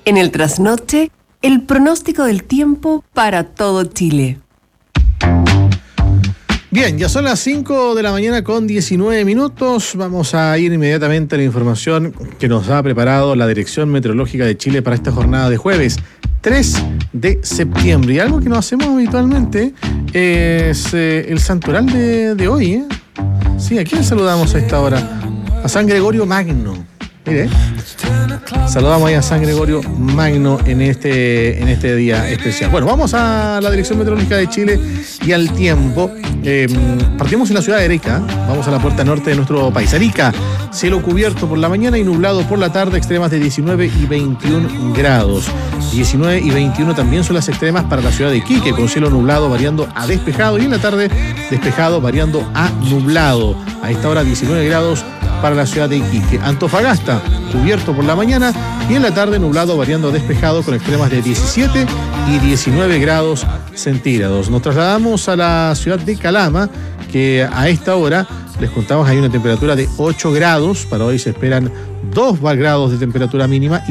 En el trasnoche, el pronóstico del tiempo para todo Chile. Bien, ya son las 5 de la mañana con 19 minutos. Vamos a ir inmediatamente a la información que nos ha preparado la Dirección Meteorológica de Chile para esta jornada de jueves 3 de septiembre. Y algo que no hacemos habitualmente es el santoral de hoy. Sí, ¿a quién saludamos a esta hora? A San Gregorio Magno. Mire, saludamos ahí a San Gregorio Magno en este día especial. Bueno, vamos a la Dirección Meteorológica de Chile y al tiempo. Partimos en la ciudad de Arica, vamos a la puerta norte de nuestro país. Arica, cielo cubierto por la mañana y nublado por la tarde, extremas de 19 y 21 grados. 19 y 21 también son las extremas para la ciudad de Iquique, con cielo nublado variando a despejado y en la tarde despejado variando a nublado. A esta hora 19 grados para la ciudad de Iquique. Antofagasta, cubierto por la mañana y en la tarde nublado variando a despejado con extremas de 17 y 19 grados centígrados. Nos trasladamos a la ciudad de Calama, que a esta hora les contamos hay una temperatura de 8 grados. Para hoy se esperan 2 grados de temperatura mínima